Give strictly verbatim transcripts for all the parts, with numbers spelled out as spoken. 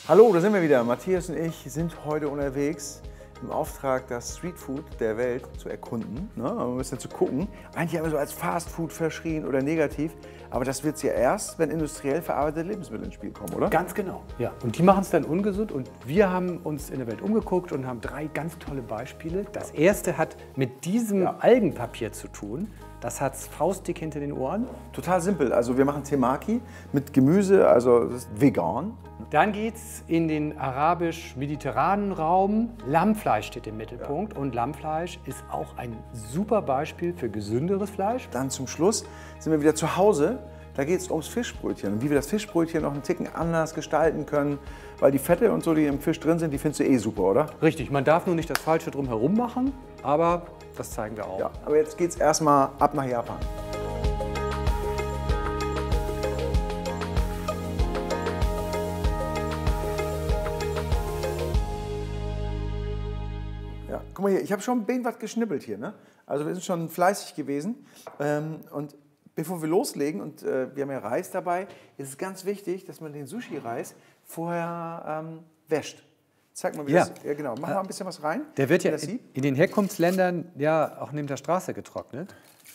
Hallo, da sind wir wieder. Matthias und ich sind heute unterwegs im Auftrag, das Streetfood der Welt zu erkunden. Ne? Ein bisschen zu gucken. Eigentlich haben wir so als Fastfood verschrien oder negativ. Aber das wird es ja erst, wenn industriell verarbeitete Lebensmittel ins Spiel kommen, oder? Ganz genau. Ja. Und die machen es dann ungesund. Und wir haben uns in der Welt umgeguckt und haben drei ganz tolle Beispiele. Das erste hat mit diesem Ja. Algenpapier zu tun. Das hat faustdick hinter den Ohren. Total simpel. Also wir machen Temaki mit Gemüse, also das ist vegan. Dann geht es in den arabisch-mediterranen Raum. Lammfleisch steht im Mittelpunkt. Und Lammfleisch ist auch ein super Beispiel für gesünderes Fleisch. Dann zum Schluss sind wir wieder zu Hause. Da geht es ums Fischbrötchen und wie wir das Fischbrötchen noch einen Ticken anders gestalten können. Weil die Fette und so, die im Fisch drin sind, die findest du eh super, oder? Richtig, man darf nur nicht das Falsche drumherum machen, aber das zeigen wir auch. Ja, aber jetzt geht's erstmal ab nach Japan. Ja, guck mal hier, ich habe schon ein bisschen was geschnippelt hier, ne? Also wir sind schon fleißig gewesen. Ähm, und bevor wir loslegen, und äh, wir haben ja Reis dabei, ist es ganz wichtig, dass man den Sushi-Reis vorher ähm, wäscht. Zeig mal, wie Ja. das... Ja, genau. Mach mal ein bisschen was rein. Der wird ja das in, sieht. in den Herkunftsländern ja auch neben der Straße getrocknet.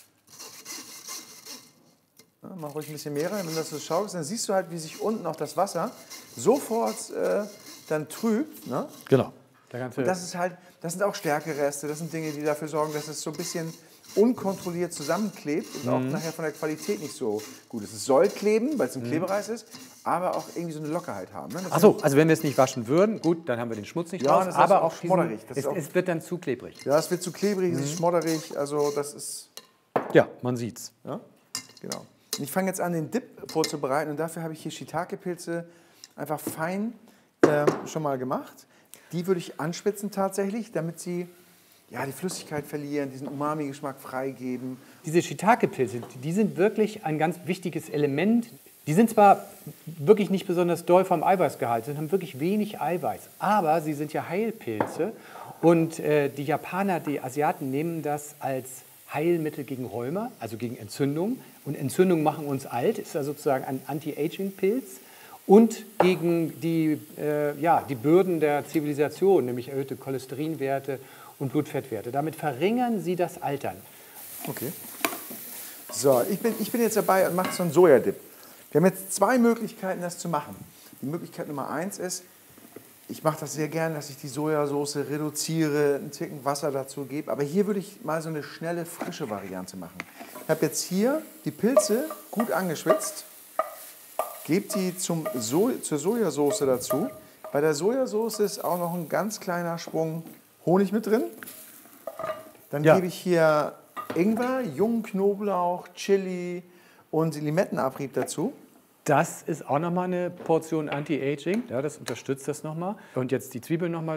Ja, mach ruhig ein bisschen mehr rein, wenn du das so schaust, dann siehst du halt, wie sich unten auch das Wasser sofort äh, dann trübt. Ne? Genau. Der ganze Und das ist halt, das sind auch Stärkereste, das sind Dinge, die dafür sorgen, dass es so ein bisschen unkontrolliert zusammenklebt und auch nachher von der Qualität nicht so gut ist. Es soll kleben, weil es ein Klebereis ist, aber auch irgendwie so eine Lockerheit haben. Ne? Das Ach so, also wenn wir es nicht waschen würden, gut, dann haben wir den Schmutz nicht Ja, draus, das ist aber auch auch diesen, schmodderig. Das ist es, auch- es wird dann zu klebrig. Ja, es wird zu klebrig, es ist schmodderig, also das ist... Ja, man sieht's. Ja, genau. Und ich fange jetzt an, den Dip vorzubereiten und dafür habe ich hier Shiitake-Pilze einfach fein ähm, schon mal gemacht. Die würde ich anschwitzen tatsächlich, damit sie ja, die Flüssigkeit verlieren, diesen Umami-Geschmack freigeben. Diese Shiitake-Pilze, die sind wirklich ein ganz wichtiges Element. Die sind zwar wirklich nicht besonders doll vom Eiweißgehalt, sie haben wirklich wenig Eiweiß, aber sie sind ja Heilpilze und äh, die Japaner, die Asiaten nehmen das als Heilmittel gegen Rheuma, also gegen Entzündung. Und Entzündungen machen uns alt, ist ja sozusagen ein Anti-Aging-Pilz. Und gegen die, äh, ja, die Bürden der Zivilisation, nämlich erhöhte Cholesterinwerte und Blutfettwerte. Damit verringern sie das Altern. Okay. So, ich bin, ich bin jetzt dabei und mache so einen Sojadip. Wir haben jetzt zwei Möglichkeiten, das zu machen. Die Möglichkeit Nummer eins ist, ich mache das sehr gern, dass ich die Sojasauce reduziere, einen Ticken Wasser dazu gebe. Aber hier würde ich mal so eine schnelle, frische Variante machen. Ich habe jetzt hier die Pilze gut angeschwitzt, gebe die zum so zur Sojasauce dazu. Bei der Sojasauce ist auch noch ein ganz kleiner Schwung Honig mit drin. Dann Ja. gebe ich hier Ingwer, jungen Knoblauch, Chili und Limettenabrieb dazu. Das ist auch nochmal eine Portion Anti-Aging. Ja, das unterstützt das nochmal. Und jetzt die Zwiebeln nochmal